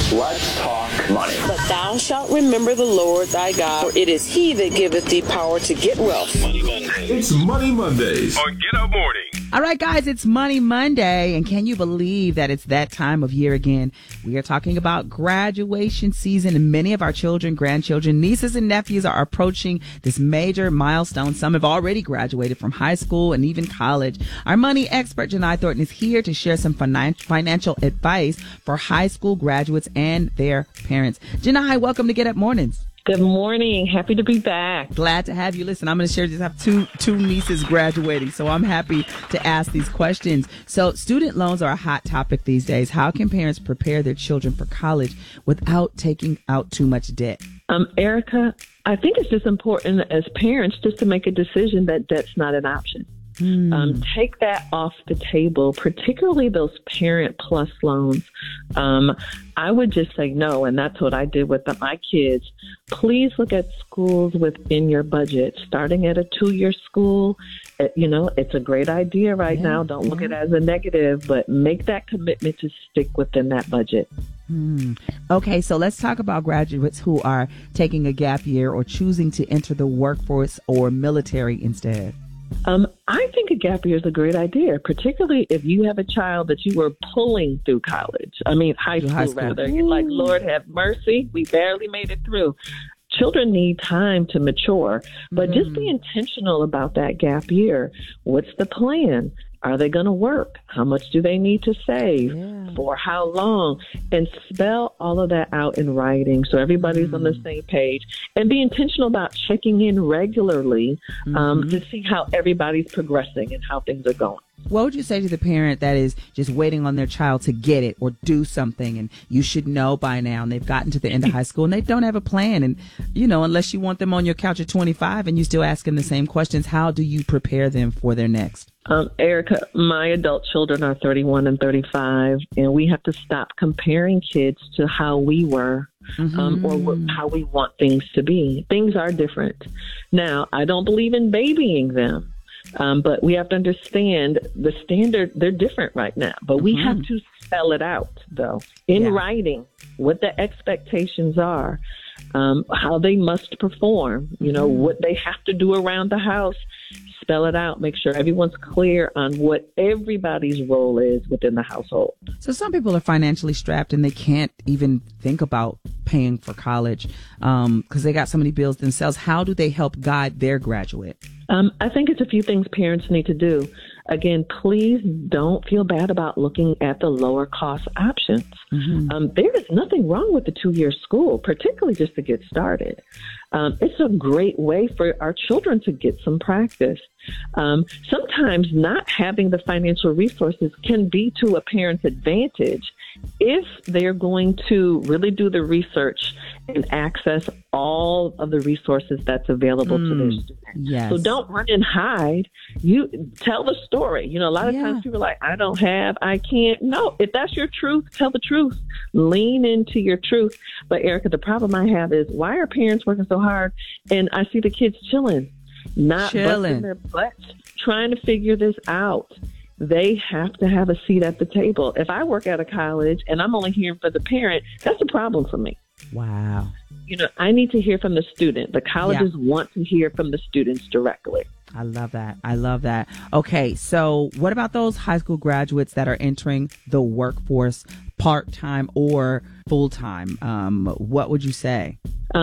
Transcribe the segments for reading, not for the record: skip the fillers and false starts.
Let's talk money. But thou shalt remember the Lord thy God, for it is he that giveth thee power to get wealth. Money Monday. It's Money Mondays on Get Up Morning. All right, guys, it's Money Monday, and can you believe that it's that time of year again? We are talking about graduation season, and many of our children, grandchildren, nieces, and nephews are approaching this major milestone. Some have already graduated from high school and even college. Our money expert, Janai Thornton, is here to share some financial advice for high school graduates and their parents. Janai, welcome to Get Up Mornings. Good morning. Happy to be back. Glad to have you. Listen, I'm going to share, just have two nieces graduating, so I'm happy to ask these questions. So student loans are a hot topic these days. How can parents prepare their children for college without taking out too much debt? Erica, I think it's just important as parents just to make a decision that debt's not an option. Take that off the table, particularly those Parent Plus loans. I would just say no, and that's what I did with my kids. Please look at schools within your budget. Starting at a 2-year school, it's a great idea now. Don't look at it as a negative, but make that commitment to stick within that budget. Okay, so let's talk about graduates who are taking a gap year or choosing to enter the workforce or military instead. I think a gap year is a great idea, particularly if you have a child that you were pulling through high school rather. You're like, Lord have mercy, we barely made it through. Children need time to mature, but just be intentional about that gap year. What's the plan? Are they going to work? How much do they need to save? For how long? And spell all of that out in writing so everybody's on the same page. And be intentional about checking in regularly to see how everybody's progressing and how things are going. What would you say to the parent that is just waiting on their child to get it or do something, and you should know by now, and they've gotten to the end of high school and they don't have a plan, and unless you want them on your couch at 25 and you still asking the same questions, how do you prepare them for their next? Erica, my adult children are 31 and 35, and we have to stop comparing kids to how we were or how we want things to be. Things are different. Now, I don't believe in babying them. But we have to understand the standard, they're different right now. But we have to spell it out, though, in writing, what the expectations are, how they must perform, what they have to do around the house. Spell it out. Make sure everyone's clear on what everybody's role is within the household. So some people are financially strapped and they can't even think about paying for college because they got so many bills themselves. How do they help guide their graduate? I think it's a few things parents need to do. Again, please don't feel bad about looking at the lower cost options. There is nothing wrong with the 2-year school, particularly just to get started. It's a great way for our children to get some practice. Sometimes not having the financial resources can be to a parent's advantage if they're going to really do the research and access all of the resources that's available to their students. Yes. So don't run and hide. You tell the story. A lot of times people are like, I don't have, I can't. No, if that's your truth, tell the truth. Lean into your truth. But Erica, the problem I have is, why are parents working so hard? And I see the kids chilling, busting their butts, trying to figure this out. They have to have a seat at the table. If I work at a college and I'm only hearing for the parent, that's a problem for me. Wow. I need to hear from the student. The colleges want to hear from the students directly. I love that. Okay, so what about those high school graduates that are entering the workforce part-time or full-time? What would you say?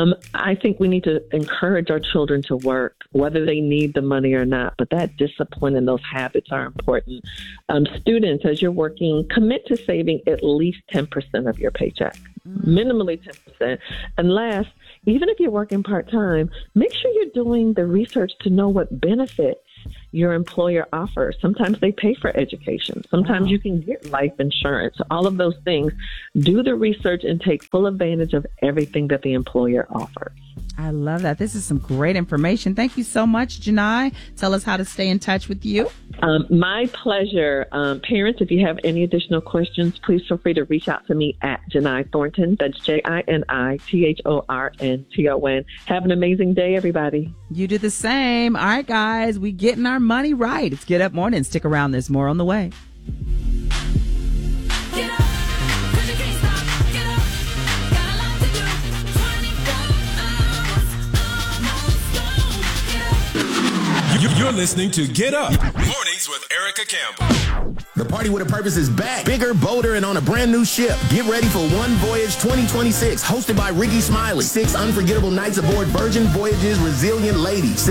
I think we need to encourage our children to work, whether they need the money or not. But that discipline and those habits are important. Students, as you're working, commit to saving at least 10% of your paycheck, minimally 10%. And last, even if you're working part-time, make sure you're doing the research to know what benefits your employer offers. Sometimes they pay for education. Sometimes you can get life insurance. All of those things. Do the research and take full advantage of everything that the employer offers. I love that. This is some great information. Thank you so much, Janai. Tell us how to stay in touch with you. My pleasure. Parents, if you have any additional questions, please feel free to reach out to me at Janai Thornton. That's JINITHORNTON. Have an amazing day, everybody. You do the same. All right, guys, we getting our money right. It's Get Up Morning. Stick around. There's more on the way. Get up, 'cause you can't stop. Get up. You're listening to Get Up Mornings with Erica Campbell. The Party with a Purpose is back. Bigger, bolder, and on a brand new ship. Get ready for One Voyage 2026, hosted by Ricky Smiley. 6 unforgettable nights aboard Virgin Voyage's Resilient Lady.